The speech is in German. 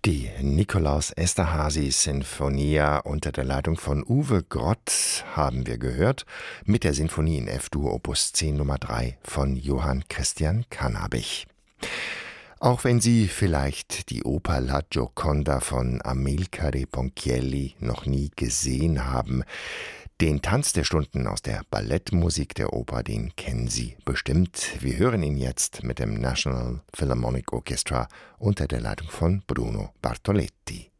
Die Nikolaus Esterházy Sinfonia unter der Leitung von Uwe Grott haben wir gehört mit der Sinfonie in F-Dur Opus 10 Nummer 3 von Johann Christian Cannabich. Auch wenn Sie vielleicht die Oper La Gioconda von Amilcare Ponchielli noch nie gesehen haben, den Tanz der Stunden aus der Ballettmusik der Oper, den kennen Sie bestimmt. Wir hören ihn jetzt mit dem National Philharmonic Orchestra unter der Leitung von Bruno Bartoletti.